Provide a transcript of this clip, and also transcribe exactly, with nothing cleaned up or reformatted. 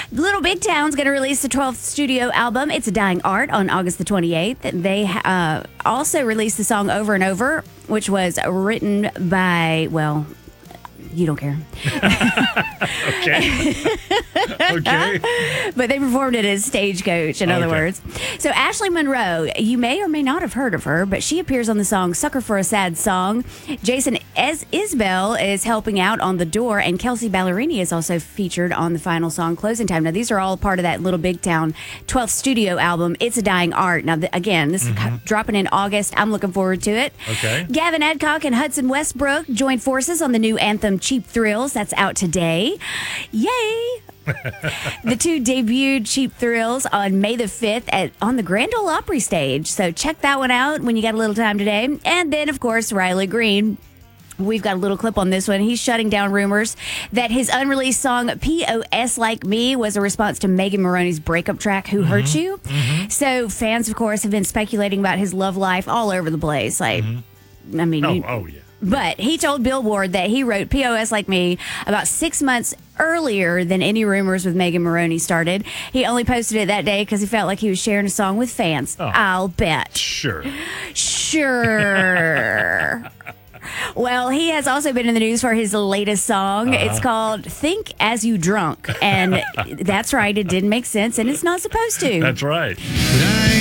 Little Big Town's going to release the twelfth studio album, It's a Dying Art, on August the twenty-eighth. They uh, also released the song Over and Over, which was written by, well, you don't care. Okay. Okay. But they performed it as Stagecoach, in other Okay. words. So Ashley Monroe, you may or may not have heard of her, but she appears on the song Sucker for a Sad Song. Jason Es- Isbell is helping out on The Door, and Kelsey Ballerini is also featured on the final song, Closing Time. Now, these are all part of that Little Big Town twelfth studio album, It's a Dying Art. Now, th- again, this Mm-hmm. is dropping in August. I'm looking forward to it. Okay. Gavin Adcock and Hudson Westbrook joined forces on the new anthem Cheap Thrills. That's out today. Yay! The two debuted Cheap Thrills on May the fifth at on the Grand Ole Opry stage. So check that one out when you got a little time today. And then, of course, Riley Green. We've got a little clip on this one. He's shutting down rumors that his unreleased song P O S Like Me was a response to Megan Maroney's breakup track, Who Hurt You? Mm-hmm. So fans, of course, have been speculating about his love life all over the place. Like, I mean, Oh, you- oh yeah. but he told Billboard that he wrote P O S Like Me about six months earlier than any rumors with Megan Maroney started. He only posted it that day because he felt like he was sharing a song with fans. Oh. I'll bet. Sure. Sure. Well, he has also been in the news for his latest song. Uh-huh. It's called Think As You Drunk. And that's right, it didn't make sense, and it's not supposed to. That's right. But I